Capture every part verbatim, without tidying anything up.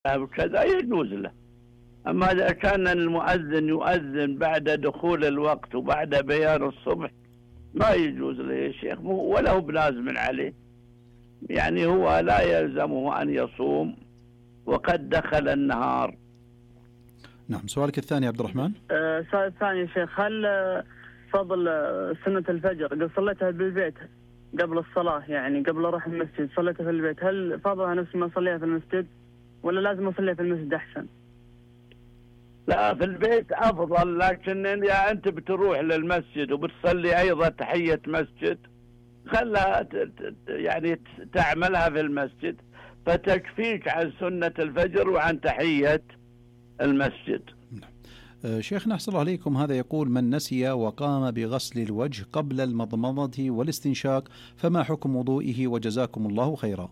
كذا يجوز له. أما إذا كان المؤذن يؤذن بعد دخول الوقت وبعد بيان الصبح ما يجوز له يا شيخ، ولا هو بلازم عليه، يعني هو لا يلزمه أن يصوم وقد دخل النهار. نعم. سؤالك الثاني عبد الرحمن. أه سؤال الثاني يا شيخ، هل فضل سنة الفجر قد صليتها بالبيت قبل الصلاة، يعني قبل أروح المسجد صليتها في البيت، هل فضلها نفس ما أصليها في المسجد ولا لازم أصليها في المسجد أحسن؟ لا، في البيت أفضل، لكن إذا أنت بتروح للمسجد وبتصلي أيضا تحية مسجد خلها يعني تعملها في المسجد فتكفيك عن سنة الفجر وعن تحية المسجد. شيخنا أحسن الله عليكم، هذا يقول: من نسي وقام بغسل الوجه قبل المضمضة والاستنشاق فما حكم وضوئه وجزاكم الله خيرا؟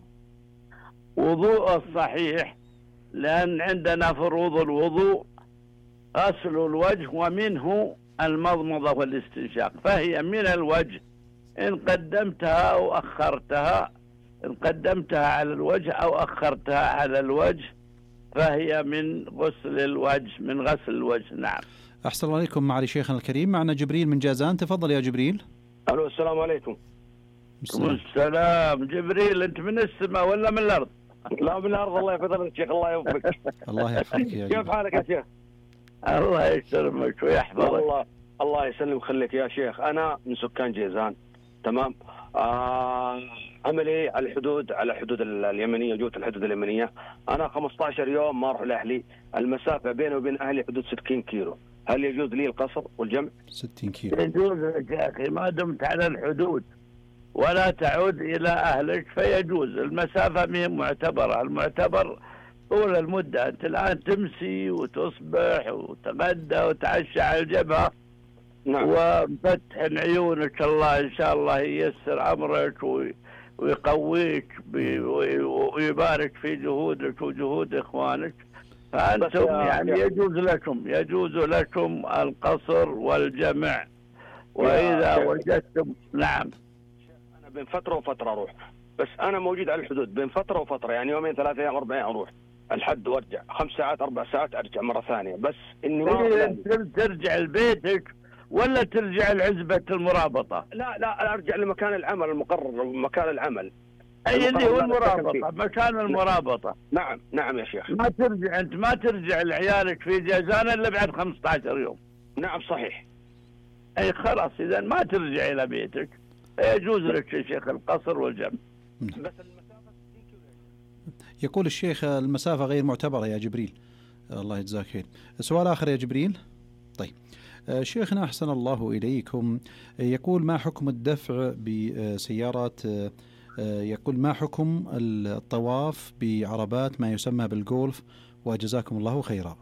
وضوء الصحيح، لأن عندنا فروض الوضوء غسل الوجه ومنه المضمضة والاستنشاق، فهي من الوجه إن قدمتها أو أخرتها، إن قدمتها على الوجه أو أخرتها على الوجه فهي من غسل الوجه، من غسل الوجه. نعم. أحسن الله عليكم. معالي شيخنا الكريم، معنا جبريل من جازان، تفضل يا جبريل. ألو، السلام عليكم. السلام. السلام. جبريل، أنت من السماء ولا من الأرض؟ لا، من الأرض. الله يفضلك شيخ، الله يوفقك. الله يحفظك يا كيف حالك يا شيخ؟ الله يسلمك ويحفظك. الله الله يسلم ويخليك يا شيخ. أنا من سكان جيزان، تمام. آه عملي على الحدود، على الحدود اليمنية، جوة الحدود اليمنية. أنا خمسة عشر يوم ما أروح لأهلي، المسافة بيني وبين أهلي حدود ستين كيلو، هل يجوز لي القصر والجمع؟ ستين كيلو يجوز يا أخي، ما دمت على الحدود ولا تعود إلى أهلك فيجوز. المسافة مهم معتبرة، المعتبر طول المدة. أنت الآن تمسي وتصبح وتغدى وتعشى على الجبهة. نعم. وفتح عيونك، الله إن شاء الله ييسر أمرك ويقويك ويبارك في جهودك وجهود إخوانك، فأنتم يعني يجوز لكم يجوز لكم القصر والجمع. وإذا وجدتم. نعم. أنا بين فترة وفترة أروح، بس أنا موجود على الحدود بين فترة وفترة، يعني يومين ثلاثة أيام أربعين أروح الحد وارجع، خمس ساعات أربع ساعات أرجع مرة ثانية، بس إني ما ترجع لبيتك ولا ترجع لعزبة المرابطة؟ لا لا، أرجع لمكان العمل المقرر، مكان العمل أي اللي هو المرابطة، مكان المرابطة. نعم نعم يا شيخ. ما ترجع أنت ما ترجع لعيالك في جازان إلا بعد خمسة عشر يوم. نعم صحيح. أي خلاص، إذا ما ترجع إلى بيتك يجوز لك يا شيخ القصر والجمع. بس المسافة يقول الشيخ المسافة غير معتبرة يا جبريل. الله يجزاك خير. سؤال آخر يا جبريل. طيب شيخنا أحسن الله إليكم، يقول: ما حكم الدفع بسيارات، يقول ما حكم الطواف بعربات ما يسمى بالجولف، وجزاكم الله خيرا.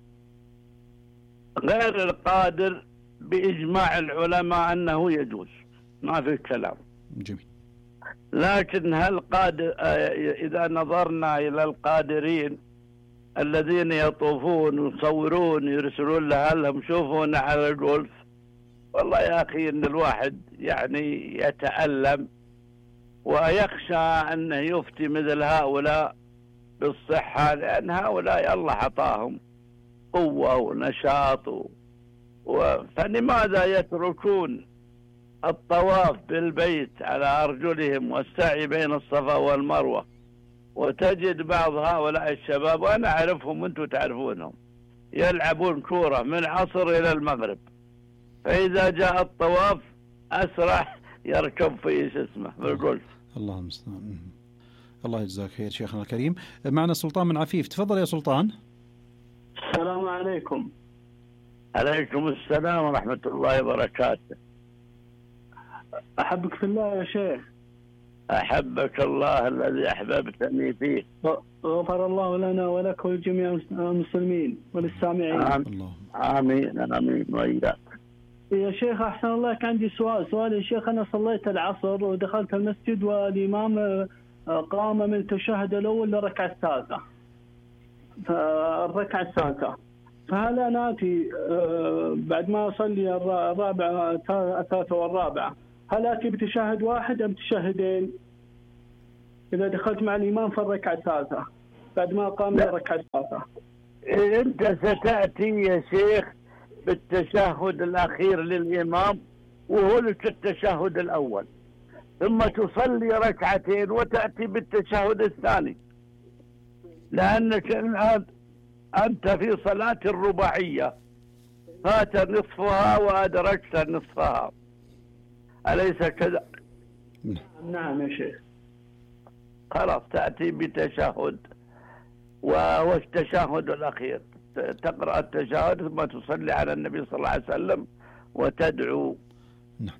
غير القادر بإجماع العلماء أنه يجوز، ما في كلام. جميل. لكن هل قادر، إذا نظرنا إلى القادرين الذين يطوفون ويصورون يرسلون لأهلهم شوفونا على الجولف، والله يا أخي إن الواحد يعني يتألم ويخشى أنه يفتي مثل هؤلاء بالصحة، لأن هؤلاء الله عطاهم قوة ونشاط و... فلماذا يتركون الطواف بالبيت على أرجلهم والسعي بين الصفا والمروة؟ وتجد بعض هؤلاء الشباب، وأنا أعرفهم وأنتم تعرفونهم، يلعبون كورة من عصر إلى المغرب، فإذا جاء الطواف أسرع يركب في اسمه بالجولف. الله المستعان. الله يجزاك خير شيخنا الكريم. معنا سلطان من عفيف، تفضل يا سلطان. السلام عليكم. عليكم السلام ورحمة الله وبركاته. أحبك في الله يا شيخ. أحبك الله الذي أحببتني فيه. غفر الله لنا ولك ولجميع المسلمين وللسامعين. آمين آمين آمين وإياك. يا شيخ أحسن الله، كان عندي سؤال سؤال يا شيخ. أنا صليت العصر ودخلت المسجد والإمام قام من التشهد الأول للركعة الثالثة، الركعة الثالثة، فهل أنا آتي بعد ما أصلي الرابعة الثالثة والرابعة هل آتي بتشهد واحد أم تشهدين إذا دخلت مع الإمام في الركعة الثالثة؟ بعد ما قام من الركعة الثالثة. أنت ستأتي يا شيخ بالتشهد الأخير للإمام وهو التشهد الأول، ثم تصلي ركعتين وتأتي بالتشهد الثاني، لأنك الآن أنت في صلاة الرباعية فات نصفها وأدركت نصفها، أليس كذا؟ نعم يا شيخ. خلاص تأتي بتشهد وهو التشهد الأخير، تقرأ التشهد ثم تصلي على النبي صلى الله عليه وسلم وتدعو. نعم.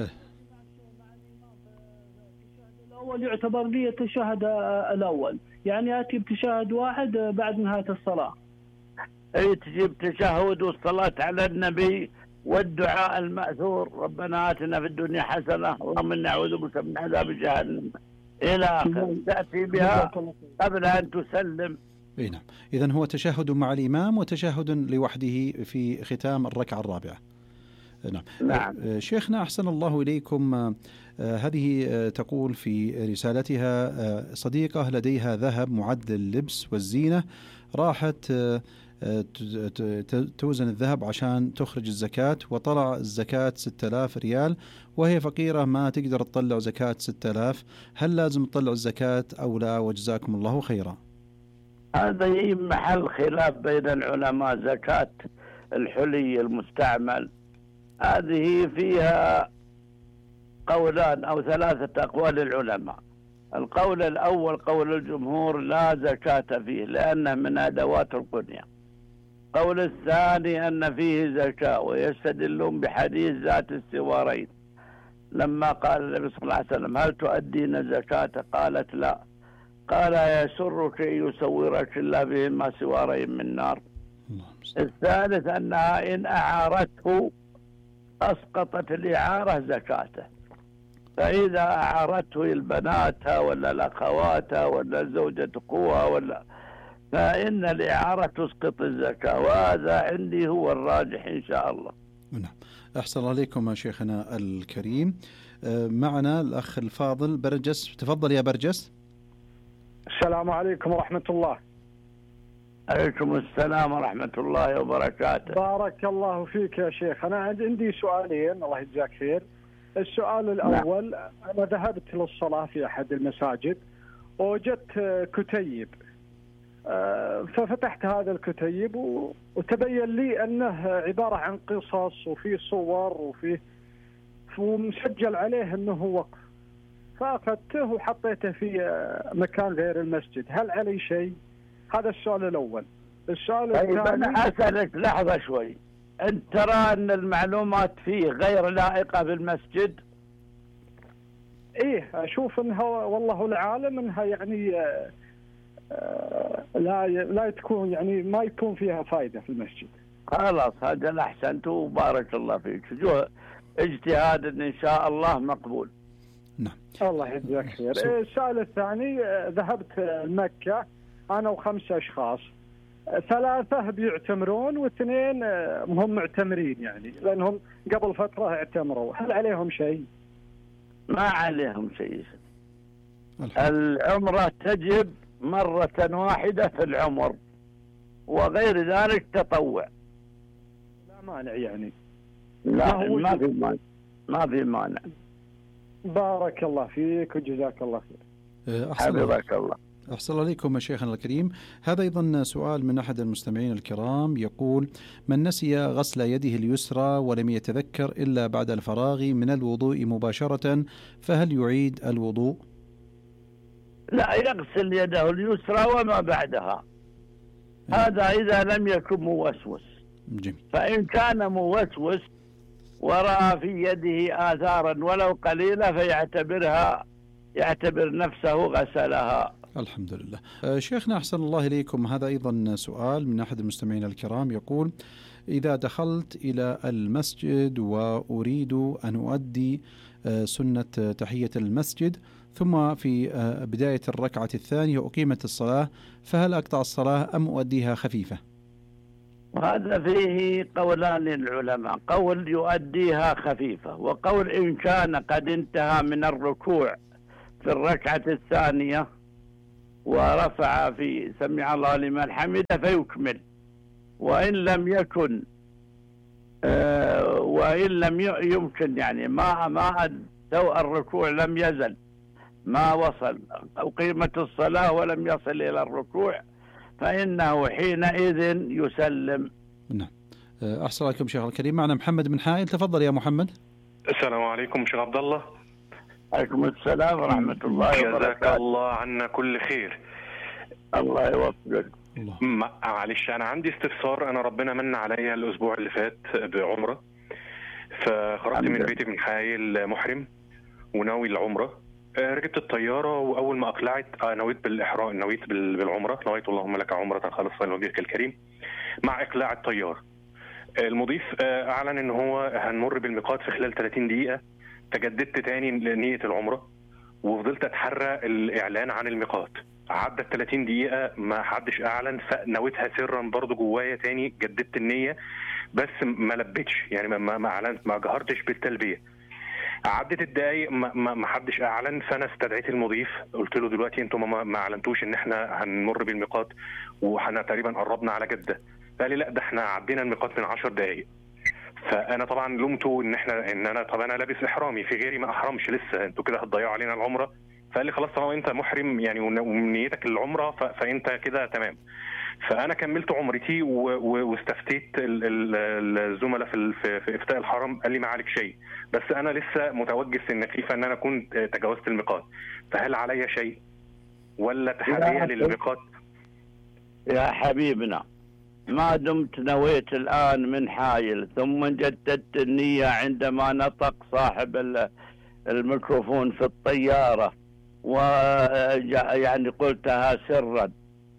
الأول يعتبر لي التشهد الأول، يعني أتي بتشهد واحد بعد نهاية الصلاة. أي تجيب تشهد والصلاة على النبي والدعاء المأثور ربنا آتنا في الدنيا حسنة اللهم إنا نعوذ بك من عذاب جهنم إلى آخر، تأتي بها قبل أن تسلم. اي نعم، إذن هو تشهد مع الإمام وتشهد لوحده في ختام الركعة الرابعة. نعم. نعم. شيخنا أحسن الله إليكم، هذه تقول في رسالتها صديقة لديها ذهب معد لللبس والزينة، راحت توزن الذهب عشان تخرج الزكاة وطلع الزكاة ستة آلاف ريال، وهي فقيرة ما تقدر تطلع زكاة ستة آلاف، هل لازم تطلع الزكاة أو لا؟ وجزاكم الله خيرا. هذا محل خلاف بين العلماء. زكاة الحلي المستعمل هذه فيها قولان أو ثلاثة أقوال للعلماء. القول الأول قول الجمهور لا زكاة فيه لأنه من أدوات القنية. القول الثاني أن فيه زكاة، ويستدلون بحديث ذات السوارين لما قال النبي صلى الله عليه وسلم هل تؤدين زكاة؟ قالت لا. قال يسرك أن يسورك الله بهما سوارين من نار. الثالث أنها إن أعارته أسقطت الإعارة زكاته، فإذا أعارته البنات ولا الأخوات ولا زوجة أخوها ولا فإن الإعارة تسقط الزكاة، وهذا عندي هو الراجح إن شاء الله. نعم. أحسن عليكم شيخنا الكريم. معنا الأخ الفاضل برجس، تفضل يا برجس. السلام عليكم ورحمة الله. عليكم السلام ورحمة الله وبركاته. بارك الله فيك يا شيخ. أنا عندي سؤالين الله يجزاك خير. السؤال الأول، أنا ذهبت للصلاة في أحد المساجد ووجدت كتيب، ففتحت هذا الكتيب وتبين لي أنه عبارة عن قصص وفيه صور وفيه ومسجل عليه أنه وقف، فأخذته وحطيته في مكان غير المسجد، هل علي شيء؟ هذا السؤال الأول. السؤال طيب الثاني، أنا أسألك لحظة شوي، أنت ترى أن المعلومات فيه غير لائقة بالمسجد؟ إيه أشوف أنها والله العالم أنها يعني لا لا تكون يعني ما يكون فيها فائدة في المسجد. خلاص هذا الأحسن، وبارك الله فيك، اجتهاد إن شاء الله مقبول. نعم. الله يجزاك خير. السؤال الثاني، ذهبت مكة أنا وخمسة أشخاص، ثلاثة بيعتمرون واثنين هم معتمرين يعني لأنهم قبل فترة اعتمروا، هل عليهم شيء؟ ما عليهم شيء. العمرة تجب مرة واحدة في العمر، وغير ذلك تطوع. لا مانع يعني؟ لا ما في مانع، ما في مانع. بارك الله فيك وجزاك الله خير. حفظك الله. أحسن عليكم شيخنا الكريم. هذا أيضا سؤال من أحد المستمعين الكرام، يقول من نسي غسل يده اليسرى ولم يتذكر إلا بعد الفراغ من الوضوء مباشرة، فهل يعيد الوضوء؟ لا، يغسل يده اليسرى وما بعدها، هذا إذا لم يكن موسوس. جميل. فإن كان موسوس ورأى في يده آثارا ولو قليلة فيعتبرها يعتبر نفسه غسلها. الحمد لله. شيخنا أحسن الله إليكم، هذا أيضا سؤال من أحد المستمعين الكرام، يقول إذا دخلت إلى المسجد وأريد أن أؤدي سنة تحية المسجد ثم في بداية الركعة الثانية أقيمت الصلاة، فهل أقطع الصلاة أم أؤديها خفيفة؟ وهذا فيه قولان للعلماء، قول يؤديها خفيفة، وقول إن كان قد انتهى من الركوع في الركعة الثانية ورفع في سمع الله لمن حمده فيكمل، وإن لم يكن آه وإن لم يمكن يعني ما ما سوء الركوع لم يزل ما وصل أو قيمة الصلاة ولم يصل إلى الركوع، فإنه حينئذ يسلم. نعم. أحسن عليكم شيخ الكريم. معنا محمد من حائل، تفضل يا محمد. السلام عليكم شيخ عبد الله. عليكم السلام ورحمة الله وبركاته. جزاك الله عنا كل خير. الله يوفقك. معلش أنا عندي استفسار. أنا ربنا من عليا الأسبوع اللي فات بعمرة، فخرجت من بيتي من حائل محرم وناوي العمرة. ركبت الطيارة وأول ما أقلعت نويت بالإحرام، نويت بالعمرة، نويت اللهم لك عمرة خالصة لوجهك الكريم. مع إقلاع الطيارة المضيف أعلن إن هو هنمر بالميقات في خلال ثلاثين دقيقة. تجددت تاني نية العمرة وفضلت أتحرى الإعلان عن الميقات. عدت ثلاثين دقيقة ما حدش أعلن، فنويتها سرا برضو جوايا تاني. جددت النية بس ما لبتش يعني ما ما أعلنت، ما جهرتش بالتلبية. عدت الدقايق ما ما حدش اعلن، فانا استدعيت المضيف قلت له دلوقتي انتم ما, ما اعلنتوش ان احنا هنمر بالميقات وحنا تقريبا قربنا على جده. قال لي لا ده احنا عدينا الميقات من عشر دقايق. فانا طبعا لومته ان احنا ان انا طب انا لابس احرامي، في غيري ما احرمش لسه، انتوا كده هتضيعوا علينا العمره. فقال لي خلاص طالما انت محرم يعني ونيتك العمره فانت كده تمام. فانا كملت عمرتي واستفتيت الزملاء في في افتاء الحرم، قال لي ما عليك شيء، بس انا لسه متوجس ان خيفه ان انا كنت تجاوزت الميقات، فهل علي شيء ولا تحريه للميقات؟ يا حبيبنا ما دمت نويت الان من حائل ثم جددت النيه عندما نطق صاحب الميكروفون في الطياره ويعني قلتها سرا،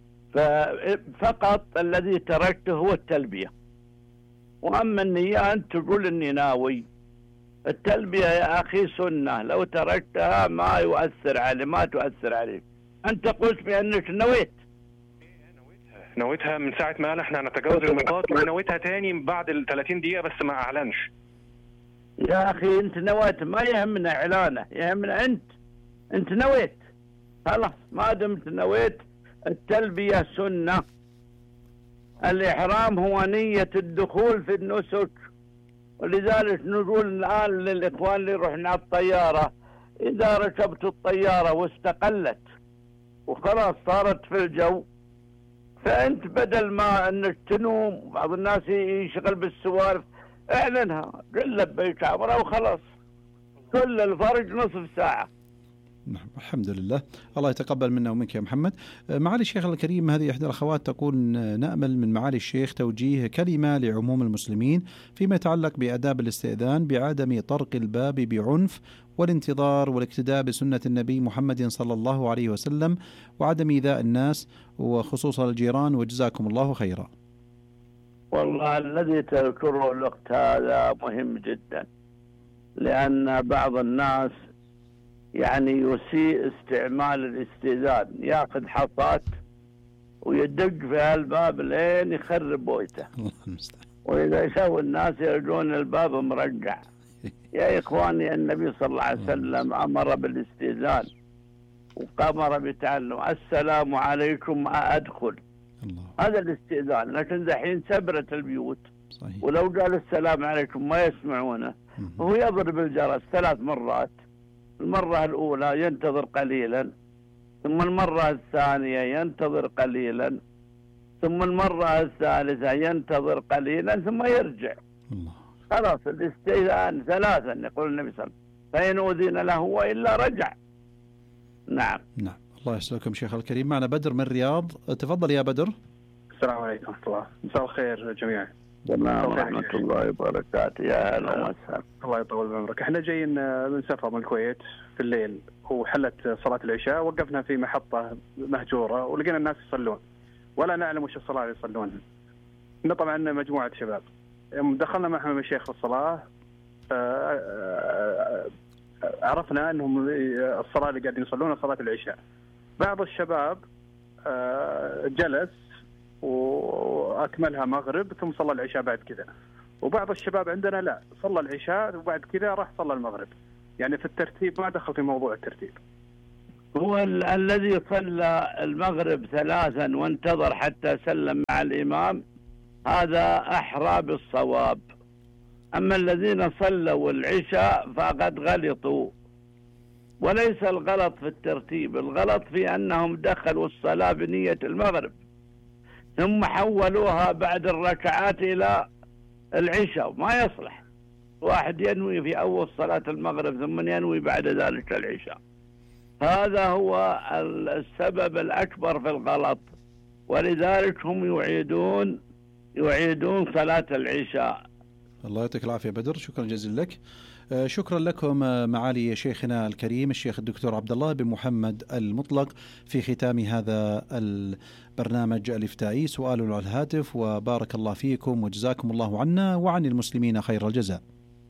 فقط الذي تركته هو التلبية. وأما النية أنت تقول إني ناوي، التلبية يا أخي سنة، لو تركتها ما يؤثر علي ما تؤثر عليك. أنت قلت بأنك نويت. نويتها من ساعة ما قال احنا نتجاوز الميقات، ونويتها تاني بعد ال ثلاثين دقيقة بس ما أعلنش. يا أخي أنت نويت، ما يهمنا إعلانه، يهمنا أنت أنت نويت خلاص. ما دمت نويت التلبية سنة. الإحرام هو نية الدخول في النسك، ولذلك نقول الآن للإخوان اللي يروحون على الطيارة إذا ركبت الطيارة واستقلت وخلاص صارت في الجو، فأنت بدل ما أنك تنوم بعض الناس يشغل بالسوالف اعلنها، قل لبيك عمره وخلاص، كل الفرق نصف ساعة. نعم الحمد لله، الله يتقبل منا ومنك يا محمد. معالي الشيخ الكريم، هذه إحدى الأخوات تقول نأمل من معالي الشيخ توجيه كلمة لعموم المسلمين فيما يتعلق بآداب الاستئذان بعدم طرق الباب بعنف والانتظار والاقتداء بسنة النبي محمد صلى الله عليه وسلم وعدم إيذاء الناس وخصوصا الجيران، وجزاكم الله خيرا. والله الذي تذكره الوقت هذا مهم جدا، لأن بعض الناس يعني يسيء استعمال الاستئذان، ياخذ حصات ويدق في الباب لين يخرب بيته. وإذا يسوي الناس يرجون الباب مرجع. يا إخواني النبي صلى الله عليه وسلم أمر بالاستئذان وأمر بتعلم السلام عليكم أدخل. الله. هذا الاستئذان، لكن دحين سبرت البيوت. صحيح. ولو قال السلام عليكم ما يسمعونه، وهو يضرب الجرس ثلاث مرات. المرة الأولى ينتظر قليلا، ثم المرة الثانية ينتظر قليلا، ثم المرة الثالثة ينتظر قليلا ثم يرجع. الله. خلاص الاستئذان ثلاثا يقول النبي صلى الله عليه وسلم، فإن أذن له وإلا رجع. نعم. نعم الله يسلمكم شيخ الكريم. معنا بدر من الرياض، تفضل يا بدر. السلام عليكم ورحمة الله، مساء الخير جميعا. السلام ورحمة الله وبركاته. يا هلا وسهلا. الله يطول بعمرك. احنا جايين من سفر من الكويت في الليل وحلت صلاة العشاء، وقفنا في محطة مهجورة ولقينا الناس يصلون ولا نعلم وش الصلاة اللي يصلونها. نطلع عنا مجموعة شباب، دخلنا معهم الشيخ في الصلاة عرفنا انهم الصلاة اللي قاعدين يصلونها صلاة العشاء. بعض الشباب جلس وأكملها مغرب ثم صلى العشاء بعد كذا، وبعض الشباب عندنا لا صلى العشاء وبعد كذا راح صلى المغرب، يعني في الترتيب ما دخل في موضوع الترتيب. هو ال- الذي صلى المغرب ثلاثا وانتظر حتى سلم مع الإمام هذا أحرى بالصواب. أما الذين صلوا العشاء فقد غلطوا، وليس الغلط في الترتيب، الغلط في أنهم دخلوا الصلاة بنية المغرب ثم حولوها بعد الركعات إلى العشاء. ما يصلح واحد ينوي في أول صلاة المغرب ثم ينوي بعد ذلك العشاء. هذا هو السبب الأكبر في الغلط، ولذلك هم يعيدون يعيدون صلاة العشاء. الله يعطيك العافية بدر، شكرا جزيلا لك. آه شكرا لكم آه معالي شيخنا الكريم الشيخ الدكتور عبد الله بن محمد المطلق في ختام هذا البرنامج الإفتائي سؤال على الهاتف، وبارك الله فيكم وجزاكم الله عنا وعن المسلمين خير الجزاء.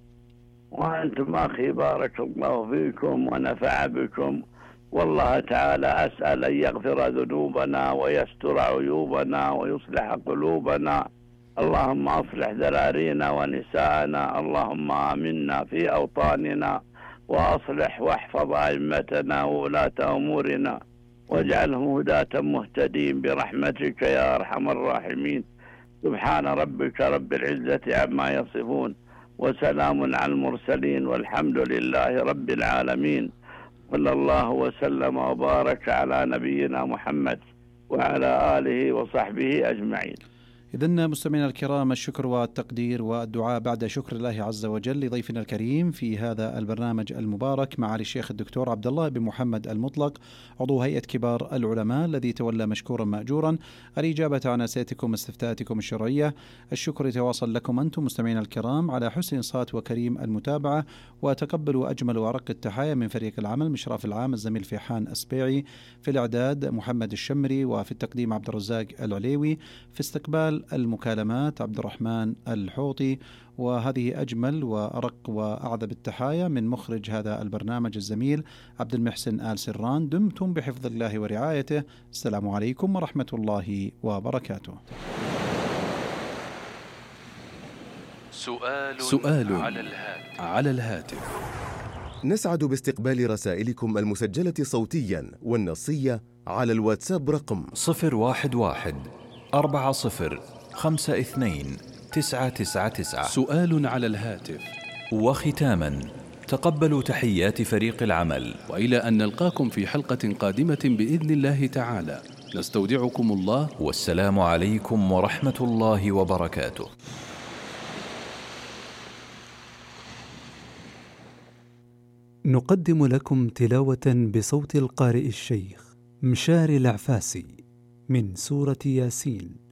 وأنتم أخي بارك الله فيكم ونفع بكم، والله تعالى أسأل أن يغفر ذنوبنا ويستر عيوبنا ويصلح قلوبنا. اللهم أصلح ذرارينا ونساءنا، اللهم آمنا في أوطاننا، وأصلح واحفظ أئمتنا وولاة أمورنا، واجعلهم هداة مهتدين برحمتك يا أرحم الراحمين. سبحان ربك رب العزة عما يصفون، وسلام على المرسلين، والحمد لله رب العالمين. صلى الله وسلم وبارك على نبينا محمد وعلى آله وصحبه أجمعين. إذن مستمعينا الكرام، الشكر والتقدير والدعاء بعد شكر الله عز وجل لضيفنا الكريم في هذا البرنامج المبارك معالي الشيخ الدكتور عبد الله بن محمد المطلق عضو هيئة كبار العلماء الذي تولى مشكورا مأجورا الإجابة عن أسئلتكم واستفتاءاتكم الشرعية. الشكر يتواصل لكم أنتم مستمعينا الكرام على حسن إنصات وكريم المتابعة، وتقبلوا أجمل وأرق التحايا من فريق العمل مشراف العام الزميل فيحان أسبيعي، في الإعداد محمد الشمري، وفي التقديم عبد الرزاق العليوي، في استقبال المكالمات عبد الرحمن الحوطي. وهذه أجمل وأرق وأعذب التحايا من مخرج هذا البرنامج الزميل عبد المحسن آل سران. دمتم بحفظ الله ورعايته. السلام عليكم ورحمة الله وبركاته. سؤال, سؤال على الهاتف. على الهاتف. نسعد باستقبال رسائلكم المسجلة صوتيا والنصية على الواتساب رقم صفر واحد واحد أربعة صفر خمسة اثنين تسعة تسعة تسعة. سؤال على الهاتف. وختاما، تقبلوا تحيات فريق العمل، وإلى أن نلقاكم في حلقة قادمة بإذن الله تعالى، نستودعكم الله، والسلام عليكم ورحمة الله وبركاته. نقدم لكم تلاوة بصوت القارئ الشيخ مشاري العفاسي من سورة ياسين.